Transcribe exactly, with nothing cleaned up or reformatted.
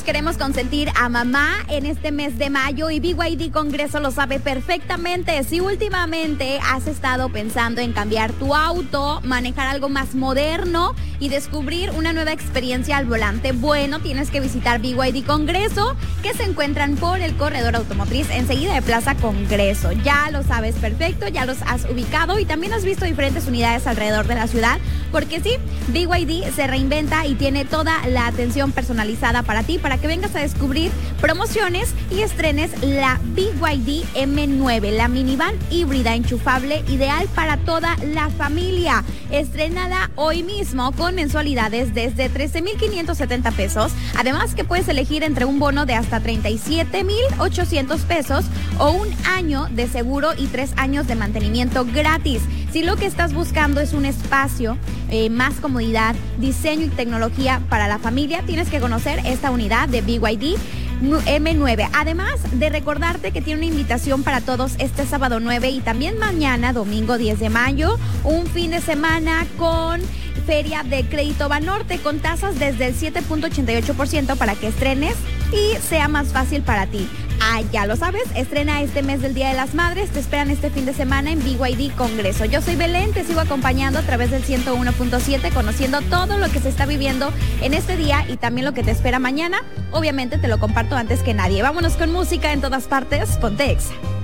queremos consentir a mamá en este mes de mayo y B Y D Congreso lo sabe perfectamente. Si últimamente has estado pensando en cambiar tu auto, manejar algo más moderno y descubrir una nueva experiencia al volante, bueno, tienes que visitar B Y D Congreso, que se encuentran por el corredor automotriz enseguida de Plaza Congreso. Ya lo sabes perfecto, ya los has ubicado y también has visto diferentes unidades alrededor de la ciudad, porque sí, B Y D se reinventa y tiene toda la atención personalizada para ti, para que vengas a descubrir promociones y estrenes la B Y D M nueve, la minivan híbrida enchufable ideal para toda la familia. Estrénala hoy mismo con mensualidades desde trece mil quinientos setenta pesos. Además que puedes elegir entre un bono de hasta treinta y siete mil ochocientos pesos o un año de seguro y tres años de mantenimiento gratis. Si lo que estás buscando es un espacio, eh, más comodidad, diseño y tecnología para la familia, tienes que conocer esta unidad de B Y D M nueve. Además de recordarte que tiene una invitación para todos este sábado nueve y también mañana, domingo diez de mayo, un fin de semana con Feria de Crédito Banorte con tasas desde el siete punto ochenta y ocho por ciento para que estrenes y sea más fácil para ti. Ah, ya lo sabes, estrena este mes del Día de las Madres, te esperan este fin de semana en B Y D Congreso. Yo soy Belén, te sigo acompañando a través del ciento uno punto siete, conociendo todo lo que se está viviendo en este día y también lo que te espera mañana. Obviamente te lo comparto antes que nadie. Vámonos con música en todas partes, ponte Exa.